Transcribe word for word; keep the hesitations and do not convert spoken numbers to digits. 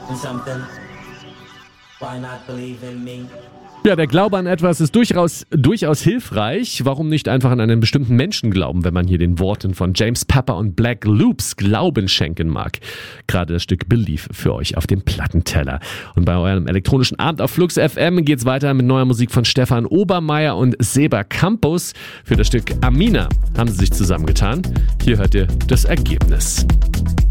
something. Why not believe in me? Ja, der Glaube an etwas ist durchaus, durchaus hilfreich. Warum nicht einfach an einen bestimmten Menschen glauben, wenn man hier den Worten von James Pepper und Black Loops Glauben schenken mag? Gerade das Stück Believe für euch auf dem Plattenteller. Und bei eurem elektronischen Abend auf Flux F M geht's weiter mit neuer Musik von Stefan Obermeier und Seba Campos. Für das Stück Amina haben sie sich zusammengetan. Hier hört ihr das Ergebnis.